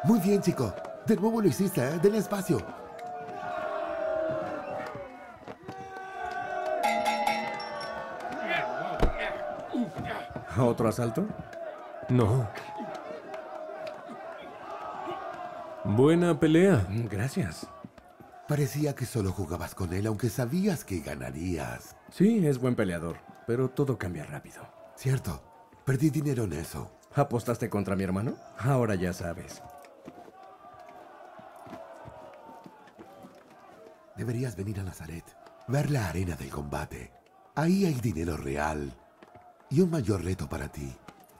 Muy bien, chico. De nuevo lo hiciste, ¿eh? Denle espacio. ¿Otro asalto? No. Buena pelea. Gracias. Parecía que solo jugabas con él, aunque sabías que ganarías. Sí, es buen peleador, pero todo cambia rápido. Cierto. Perdí dinero en eso. ¿Apostaste contra mi hermano? Ahora ya sabes. Deberías venir a Nazaret. Ver la arena del combate. Ahí hay dinero real. Y un mayor reto para ti.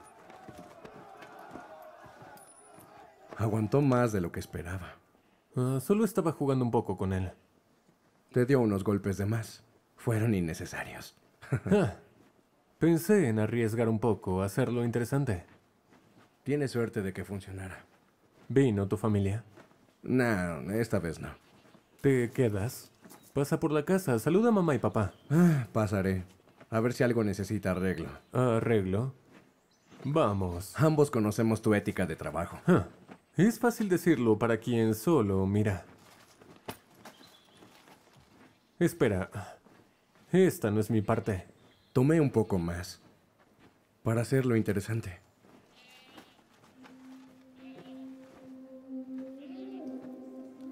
Aguantó más de lo que esperaba. Solo estaba jugando un poco con él. Te dio unos golpes de más. Fueron innecesarios. Pensé en arriesgar un poco, hacerlo interesante. Tienes suerte de que funcionara. ¿Vino tu familia? No, esta vez no. ¿Te quedas? Pasa por la casa, saluda a mamá y papá. Pasaré. A ver si algo necesita arreglo. ¿Arreglo? Vamos. Ambos conocemos tu ética de trabajo. Es fácil decirlo para quien solo mira. Espera. Esta no es mi parte. Tomé un poco más. Para hacerlo interesante.